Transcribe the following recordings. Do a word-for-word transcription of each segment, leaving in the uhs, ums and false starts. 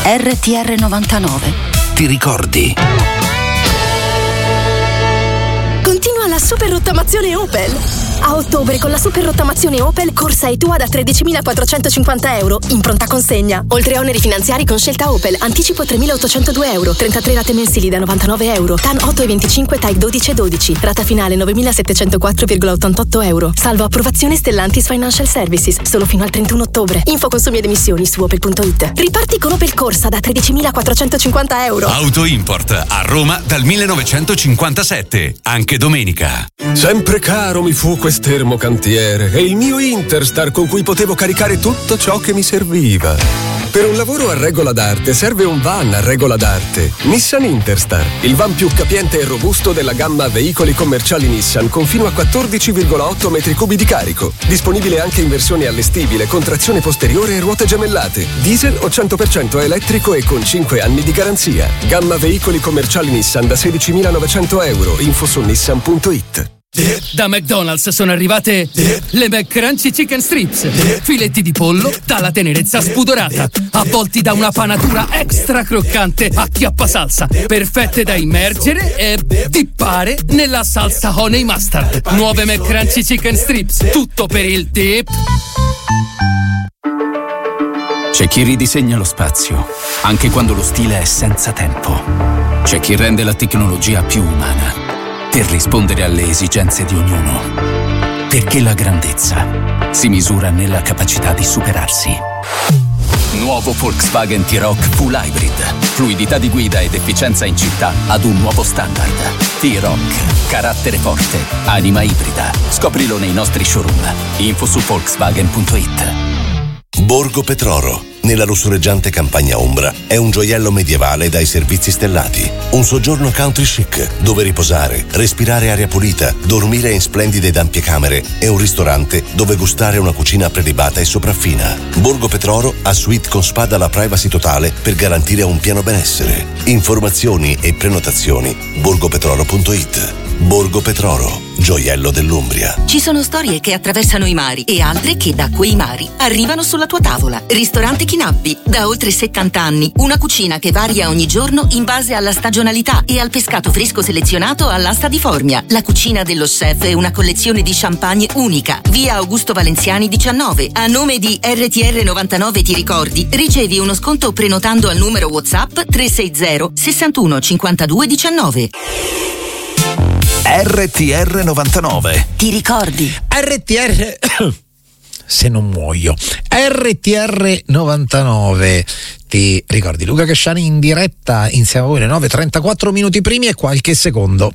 R T R novantanove. Ti ricordi? Continua la super rottamazione Opel. A ottobre con la super rottamazione Opel corsa e tua da tredicimilaquattrocentocinquanta euro in pronta consegna. Oltre a oneri finanziari con scelta Opel, anticipo tremilaottocentodue euro, trentatré rate mensili da novantanove euro, T A N otto e venticinque, T A I dodici e dodici, rata finale novemilasettecentoquattro virgola ottantotto euro, salvo approvazione Stellantis Financial Services, solo fino al trentuno ottobre. Info consumi ed emissioni su opel punto it. Riparti con Opel Corsa da tredicimilaquattrocentocinquanta euro. Auto Import a Roma dal millenovecentocinquantasette, anche domenica. Sempre caro mi fu quest'ermo cantiere e il mio Interstar con cui potevo caricare tutto ciò che mi serviva. Per un lavoro a regola d'arte serve un van a regola d'arte. Nissan Interstar, il van più capiente e robusto della gamma veicoli commerciali Nissan con fino a quattordici virgola otto metri cubi di carico. Disponibile anche in versione allestibile con trazione posteriore e ruote gemellate. Diesel o cento per cento elettrico e con cinque anni di garanzia. Gamma veicoli commerciali Nissan da sedicimilanovecento euro. Info su nissan punto it. Da McDonald's sono arrivate le McCrunchy Chicken Strips, filetti di pollo dalla tenerezza spudorata, avvolti da una panatura extra croccante a chiappa salsa, perfette da immergere e dippare nella salsa honey mustard. Nuove McCrunchy Chicken Strips, tutto per il dip. C'è chi ridisegna lo spazio, anche quando lo stile è senza tempo. C'è chi rende la tecnologia più umana, per rispondere alle esigenze di ognuno. Perché la grandezza si misura nella capacità di superarsi. Nuovo Volkswagen T-Roc Full Hybrid. Fluidità di guida ed efficienza in città ad un nuovo standard. T-Roc. Carattere forte. Anima ibrida. Scoprilo nei nostri showroom. Info su volkswagen punto it. Borgo Petroro, nella lussureggiante campagna ombra, è un gioiello medievale dai servizi stellati. Un soggiorno country chic, dove riposare, respirare aria pulita, dormire in splendide ed ampie camere e un ristorante dove gustare una cucina prelibata e sopraffina. Borgo Petroro ha suite con spa dalla privacy totale per garantire un pieno benessere. Informazioni e prenotazioni borgopetroro punto it. Borgo Petroro, gioiello dell'Umbria. Ci sono storie che attraversano i mari e altre che da quei mari arrivano sulla tua tavola. Ristorante Chinappi, da oltre settanta anni, una cucina che varia ogni giorno in base alla stagionalità e al pescato fresco selezionato all'asta di Formia. La cucina dello chef è una collezione di champagne unica. Via Augusto Valenziani diciannove. A nome di R T R novantanove Ti ricordi, ricevi uno sconto prenotando al numero WhatsApp tre sei zero sessantuno cinquantadue diciannove. R T R novantanove. Ti ricordi? R T R se non muoio. R T R novantanove. Ti ricordi? Luca Casciani in diretta insieme a voi alle nove e trentaquattro minuti primi e qualche secondo.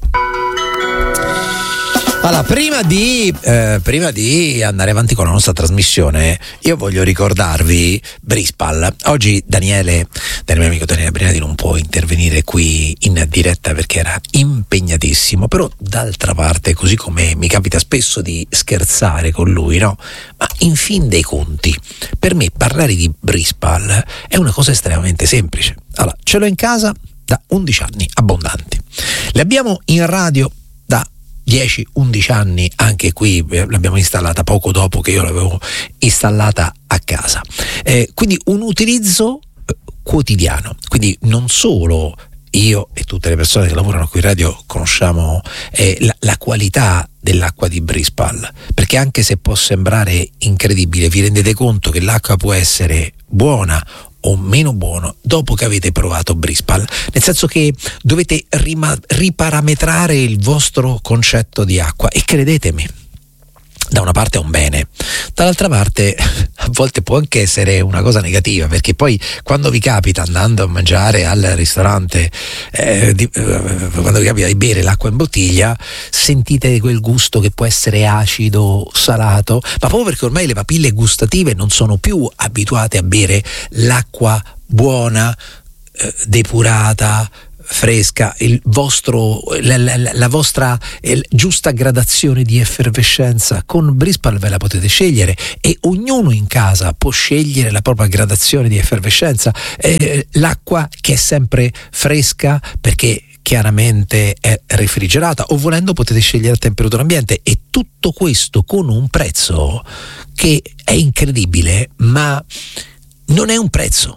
Allora, prima di, eh, prima di andare avanti con la nostra trasmissione, io voglio ricordarvi Brispal. Oggi Daniele, del mio amico Daniele Brinati, non può intervenire qui in diretta perché era impegnatissimo, però d'altra parte, così come mi capita spesso di scherzare con lui, no? Ma in fin dei conti, per me parlare di Brispal è una cosa estremamente semplice. Allora, ce l'ho in casa da undici anni abbondanti. Le abbiamo in radio da dieci undici anni, anche qui l'abbiamo installata poco dopo che io l'avevo installata a casa, eh, quindi un utilizzo eh, quotidiano, quindi non solo io e tutte le persone che lavorano qui in radio conosciamo eh, la, la qualità dell'acqua di Brispal, perché anche se può sembrare incredibile, vi rendete conto che l'acqua può essere buona o meno buono dopo che avete provato Brispal, nel senso che dovete rima- riparametrare il vostro concetto di acqua, e credetemi, da una parte è un bene, dall'altra parte a volte può anche essere una cosa negativa, perché poi quando vi capita, andando a mangiare al ristorante, eh, di, eh, quando vi capita di bere l'acqua in bottiglia, sentite quel gusto che può essere acido, salato, ma proprio perché ormai le papille gustative non sono più abituate a bere l'acqua buona, eh, depurata, fresca, il vostro, la, la, la vostra eh, giusta gradazione di effervescenza. Con Brispal ve la potete scegliere e ognuno in casa può scegliere la propria gradazione di effervescenza, eh, l'acqua che è sempre fresca perché chiaramente è refrigerata, o volendo potete scegliere a temperatura ambiente, e tutto questo con un prezzo che è incredibile, ma non è un prezzo.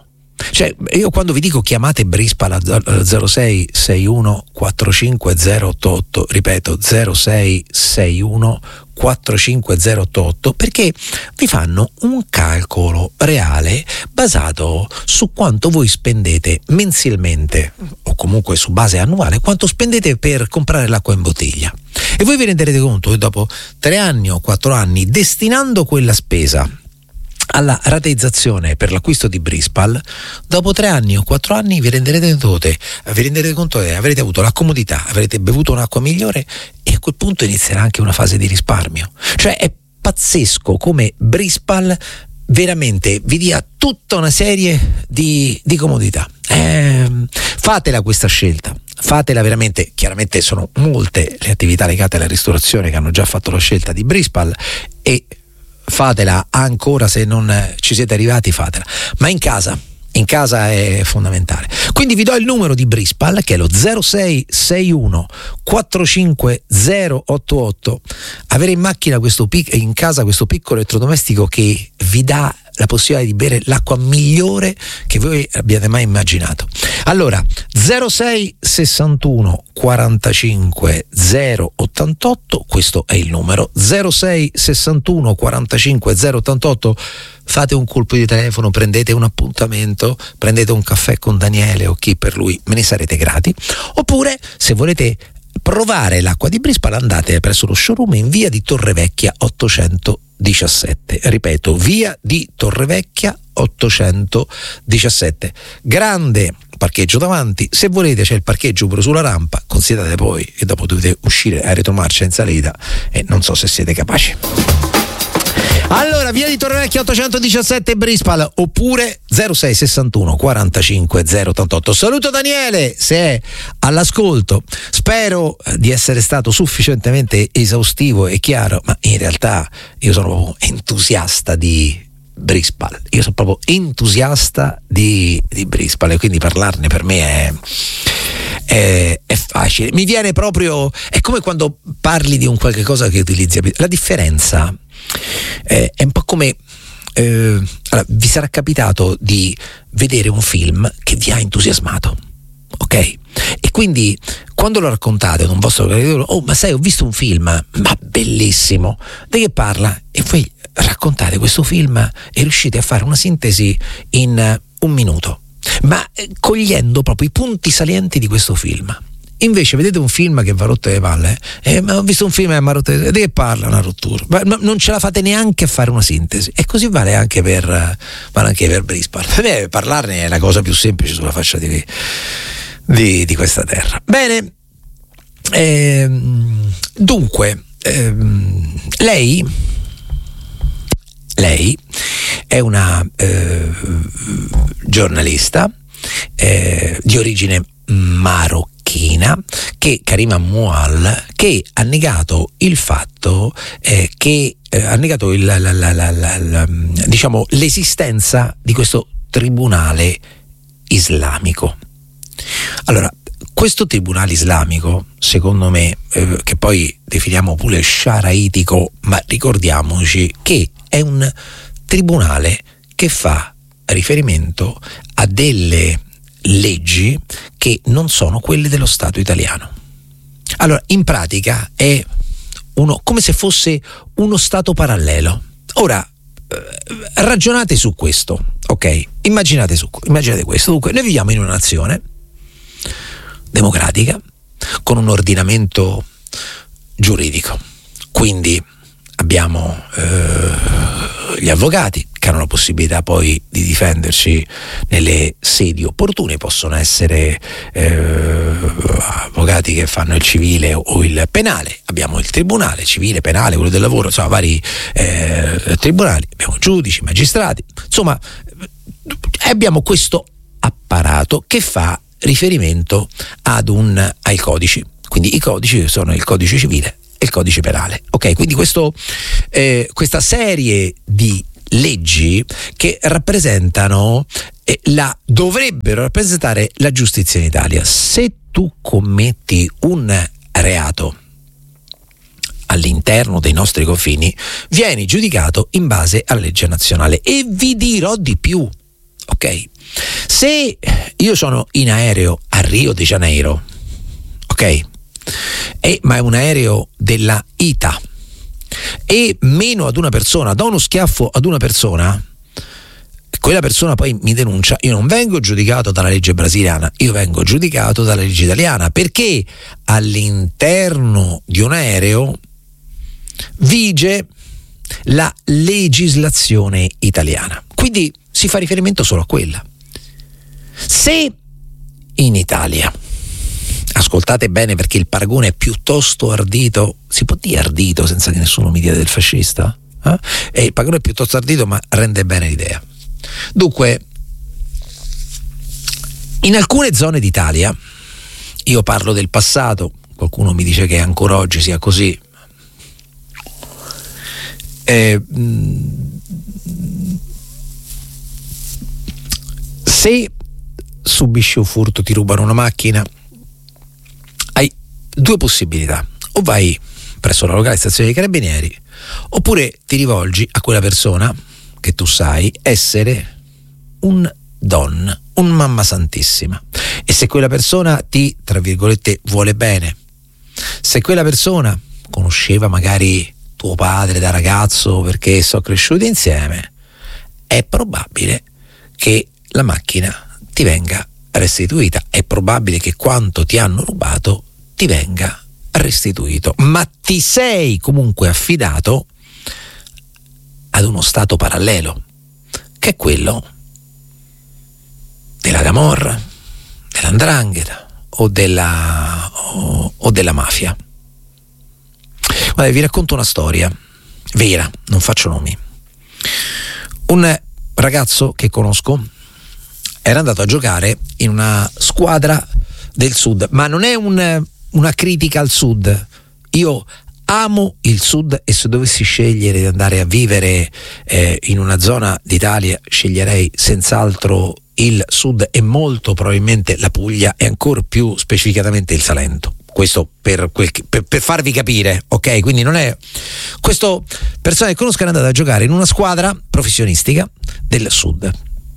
Cioè, io quando vi dico chiamate Brispal al zero sei sei uno quattro cinque zero otto otto, ripeto zero sei sei uno quattro cinque zero otto otto, perché vi fanno un calcolo reale basato su quanto voi spendete mensilmente o comunque su base annuale, quanto spendete per comprare l'acqua in bottiglia. E voi vi renderete conto che dopo tre anni o quattro anni, destinando quella spesa alla rateizzazione per l'acquisto di Brispal, dopo tre anni o quattro anni vi renderete conto, vi renderete conto che avrete avuto la comodità, avrete bevuto un'acqua migliore e a quel punto inizierà anche una fase di risparmio. Cioè è pazzesco come Brispal veramente vi dia tutta una serie di, di comodità. Eh, fatela questa scelta, fatela veramente. Chiaramente sono molte le attività legate alla ristorazione che hanno già fatto la scelta di Brispal e fatela ancora, se non ci siete arrivati fatela, ma in casa in casa è fondamentale. Quindi vi do il numero di Brispal, che è lo zero sei sei uno quattro cinque zero otto otto. Avere in macchina questo pic- in casa questo piccolo elettrodomestico che vi dà la possibilità di bere l'acqua migliore che voi abbiate mai immaginato. Allora zero sei sessantuno quarantacinque zero ottantotto, questo è il numero zero sei sessantuno quarantacinque zero ottantotto. Fate un colpo di telefono, prendete un appuntamento, prendete un caffè con Daniele o chi per lui, me ne sarete grati. Oppure se volete provare l'acqua di Brispal andate presso lo showroom in via di Torrevecchia ottocentodiciassette, ripeto via di Torrevecchia ottocentodiciassette, grande parcheggio davanti. Se volete c'è il parcheggio pure sulla rampa, considerate poi che dopo dovete uscire a retromarcia in salita e non so se siete capaci. Allora via di Torrevecchia ottocentodiciassette Brispal, oppure zero sei sessantuno quarantacinque zero ottantotto. Saluto Daniele se è all'ascolto, spero di essere stato sufficientemente esaustivo e chiaro, ma in realtà io sono proprio entusiasta di Brispal, io sono proprio entusiasta di, di Brispal e quindi parlarne per me è È, è facile, mi viene proprio, è come quando parli di un qualche cosa che utilizzi. La differenza è, è un po' come eh, allora, vi sarà capitato di vedere un film che vi ha entusiasmato, ok? E quindi quando lo raccontate ad un vostro creatore, oh ma sai ho visto un film, ma bellissimo, di che parla? E voi raccontate questo film e riuscite a fare una sintesi in un minuto, ma cogliendo proprio i punti salienti di questo film. Invece vedete un film che va rotto le palle, eh, ma ho visto un film che mi ha rotto le palle, di che parla una rottura? Ma, ma non ce la fate neanche a fare una sintesi. E così vale anche per vale anche per Brispal. Per me parlarne è la cosa più semplice sulla faccia di, di, di questa terra. Bene, ehm, dunque ehm, lei lei è una eh, giornalista eh, di origine marocchina, che Karima Moual, che ha negato il fatto eh, che eh, ha negato il, la, la, la, la, la, diciamo l'esistenza di questo tribunale islamico. Allora, questo tribunale islamico, secondo me, eh, che poi definiamo pure sciaraitico, ma ricordiamoci che è un tribunale che fa riferimento a delle leggi che non sono quelle dello Stato italiano. Allora, in pratica è uno come se fosse uno Stato parallelo. Ora, eh, ragionate su questo, ok? Immaginate, su, immaginate questo. Dunque, noi viviamo in una nazione democratica con un ordinamento giuridico, quindi abbiamo eh, gli avvocati che hanno la possibilità poi di difenderci nelle sedi opportune, possono essere eh, avvocati che fanno il civile o il penale, abbiamo il tribunale civile, penale, quello del lavoro, insomma vari eh, tribunali, abbiamo giudici, magistrati, insomma abbiamo questo apparato che fa riferimento ad un ai codici, quindi i codici sono il codice civile e il codice penale, ok? Quindi questo eh, questa serie di leggi che rappresentano eh, la dovrebbero rappresentare la giustizia in Italia. Se tu commetti un reato all'interno dei nostri confini, vieni giudicato in base alla legge nazionale, e vi dirò di più, ok? Se io sono in aereo a Rio de Janeiro, ok, e, ma è un aereo della I T A, e meno ad una persona, do uno schiaffo ad una persona, quella persona poi mi denuncia, io non vengo giudicato dalla legge brasiliana, io vengo giudicato dalla legge italiana, perché all'interno di un aereo vige la legislazione italiana, quindi si fa riferimento solo a quella. Se in Italia, ascoltate bene perché il paragone è piuttosto ardito, si può dire ardito senza che nessuno mi dia del fascista? Eh? E il paragone è piuttosto ardito, ma rende bene l'idea. Dunque, in alcune zone d'Italia, io parlo del passato, qualcuno mi dice che ancora oggi sia così, eh, se subisci un furto, ti rubano una macchina, hai due possibilità: o vai presso la locale stazione dei carabinieri, oppure ti rivolgi a quella persona che tu sai essere un don, un mamma santissima, e se quella persona ti, tra virgolette, vuole bene, se quella persona conosceva magari tuo padre da ragazzo perché sono cresciuti insieme, è probabile che la macchina ti venga restituita, è probabile che quanto ti hanno rubato ti venga restituito, ma ti sei comunque affidato ad uno stato parallelo, che è quello della camorra, dell'andrangheta o della, o, o della mafia. Guarda, vi racconto una storia vera, non faccio nomi. Un ragazzo che conosco era andato a giocare in una squadra del sud, ma non è un, una critica al sud. Io amo il sud e se dovessi scegliere di andare a vivere eh, in una zona d'Italia sceglierei senz'altro il sud e molto probabilmente la Puglia e ancora più specificatamente il Salento. Questo per, quel che, per, per farvi capire, ok? Quindi non è... Questo persona che conosco è andato a giocare in una squadra professionistica del sud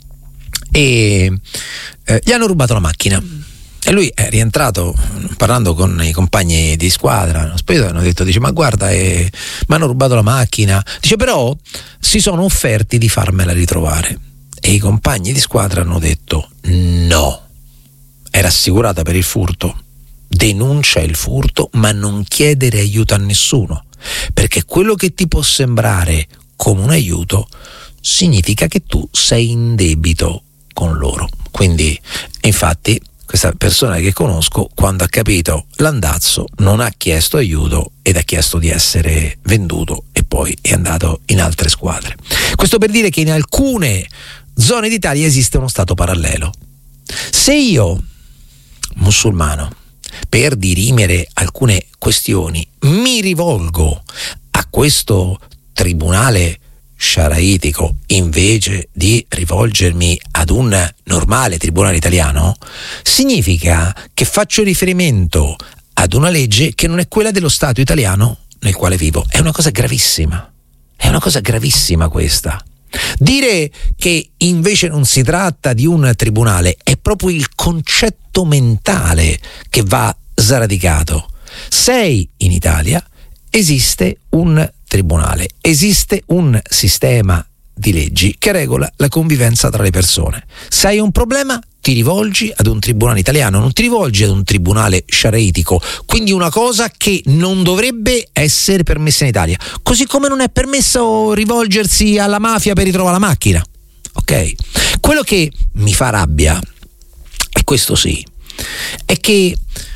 e eh, gli hanno rubato la macchina. E lui è rientrato parlando con i compagni di squadra, poi hanno detto, dice, ma guarda, eh, mi hanno rubato la macchina, dice, però si sono offerti di farmela ritrovare, e i compagni di squadra hanno detto no, era assicurata per il furto, denuncia il furto ma non chiedere aiuto a nessuno, perché quello che ti può sembrare come un aiuto significa che tu sei in debito con loro. Quindi infatti questa persona che conosco, quando ha capito l'andazzo, non ha chiesto aiuto ed ha chiesto di essere venduto e poi è andato in altre squadre. Questo per dire che in alcune zone d'Italia esiste uno stato parallelo. Se io, musulmano, per dirimere alcune questioni mi rivolgo a questo tribunale sciaraitico invece di rivolgermi ad un normale tribunale italiano, significa che faccio riferimento ad una legge che non è quella dello Stato italiano nel quale vivo. È una cosa gravissima, è una cosa gravissima questa. Dire che invece non si tratta di un tribunale è proprio il concetto mentale che va sradicato. Sei in Italia, esiste un tribunale, esiste un sistema di leggi che regola la convivenza tra le persone. Se hai un problema ti rivolgi ad un tribunale italiano, non ti rivolgi ad un tribunale sciaraitico, quindi una cosa che non dovrebbe essere permessa in Italia, così come non è permesso rivolgersi alla mafia per ritrovare la macchina, ok? Quello che mi fa rabbia, e questo sì, è che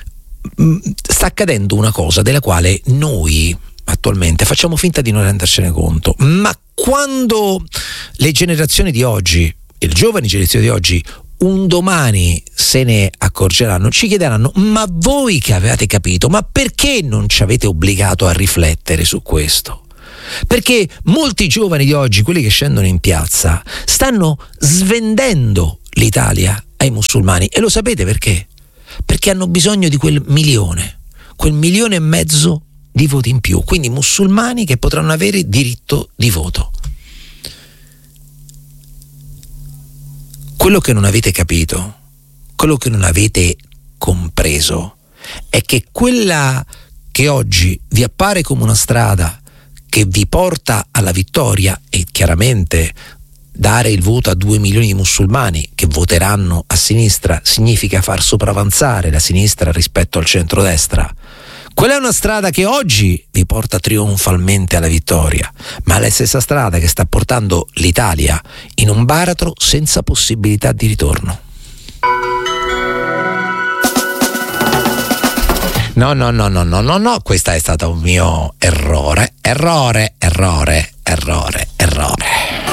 mh, sta accadendo una cosa della quale noi attualmente facciamo finta di non rendercene conto, ma quando le generazioni di oggi e le giovani generazioni di oggi un domani se ne accorgeranno, ci chiederanno: ma voi che avevate capito, ma perché non ci avete obbligato a riflettere su questo? Perché molti giovani di oggi, quelli che scendono in piazza, stanno svendendo l'Italia ai musulmani, e lo sapete perché? Perché hanno bisogno di quel milione, quel milione e mezzo di voti in più, quindi musulmani che potranno avere diritto di voto. quello che non avete capito, quello che non avete compreso è che quella che oggi vi appare come una strada che vi porta alla vittoria, e chiaramente dare il voto a due milioni di musulmani che voteranno a sinistra significa far sopravanzare la sinistra rispetto al centrodestra. Quella è una strada che oggi vi porta trionfalmente alla vittoria, ma è la stessa strada che sta portando l'Italia in un baratro senza possibilità di ritorno. No, no, no, no, no, no, no, questo è stato un mio errore, errore, errore, errore, errore.